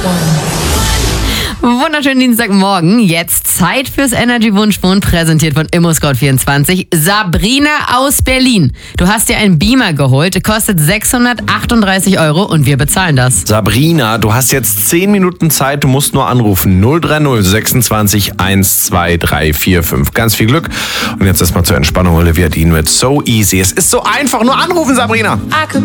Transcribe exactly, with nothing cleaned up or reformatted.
Wunderschönen Dienstagmorgen. Jetzt Zeit fürs Energy Wunschbund, präsentiert von ImmoScout vierundzwanzig. Sabrina aus Berlin. Du hast dir einen Beamer geholt, kostet sechshundertachtunddreißig Euro und wir bezahlen das. Sabrina, du hast jetzt zehn Minuten Zeit, du musst nur anrufen. null drei null sechsundzwanzig eins zwei drei vier fünf. Ganz viel Glück. Und jetzt erstmal zur Entspannung Olivia Dean mit So Easy. Es ist so einfach, nur anrufen, Sabrina. I could